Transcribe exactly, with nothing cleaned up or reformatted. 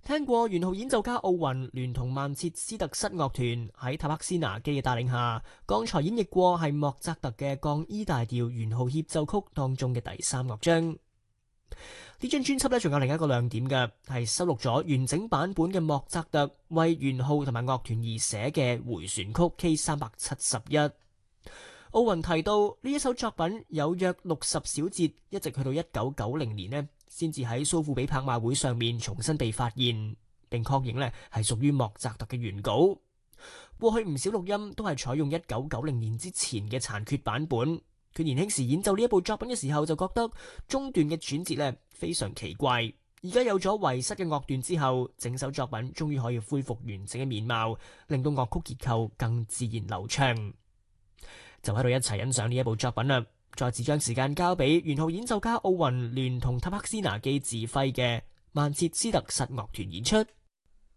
聽過元號演奏家奧雲聯同曼徹斯特室樂團喺塔克斯拿基嘅帶領下，剛才演繹過係莫扎特嘅降 E 大調元號協奏曲當中嘅第三樂章。呢張專輯咧仲有另一個亮點嘅，係收錄咗完整版本嘅莫扎特為元號同埋樂團而寫嘅回旋曲 K 三百七十一。奧雲提到呢一首作品有約六十小節，一直去到一九九零年呢，先至喺蘇富比拍賣會上面重新被發現，並確認呢係屬於莫扎特嘅原稿。過去唔少錄音都係採用一九九零年之前嘅殘缺版本。佢年輕時演奏呢一部作品嘅時候，就覺得中段嘅轉折呢非常奇怪。而家有咗遺失嘅樂段之後，整首作品終於可以恢復完整嘅面貌，令到樂曲結構更自然流暢。就喺度一齊欣賞呢一部作品啦！再次將時間交俾元號演奏家奧雲聯同塔克斯拿基指揮嘅曼徹斯特室樂團演出。